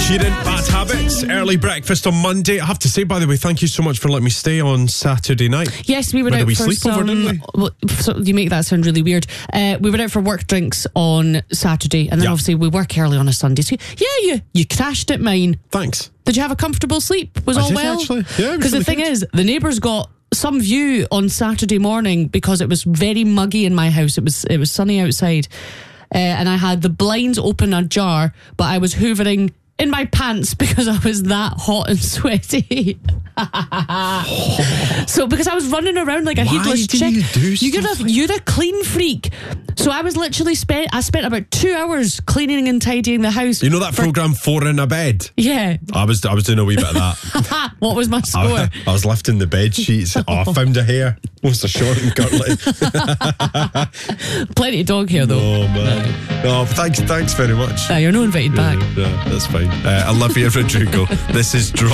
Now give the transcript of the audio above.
Sheeran, Bad Habits, early breakfast on Monday. I have to say, by the way, thank you so much for letting me stay on Saturday night. Yes, we were out for sleepover, didn't we? Well, so you make that sound really weird. We were out for work drinks on Saturday, and then obviously we work early on a Sunday. So you crashed at mine. Thanks. Did you have a comfortable sleep? Was all well? Actually. Yeah, because the thing is, the neighbours got some view on Saturday morning because it was very muggy in my house. It was sunny outside, and I had the blinds open ajar, but I was hoovering in my pants because I was that hot and sweaty. So because I was running around like a headless chick. You're a clean freak. So I was literally spent about 2 hours cleaning and tidying the house. You know that programme 4 in a Bed? Yeah. I was doing a wee bit of that. What was my score? I was lifting the bed sheets. I found a hair. Was a short and curly. Plenty of dog hair though. Oh man. Oh, thanks very much. You're not invited back. Yeah, that's fine. I love you, Rodrigo. This is Drop.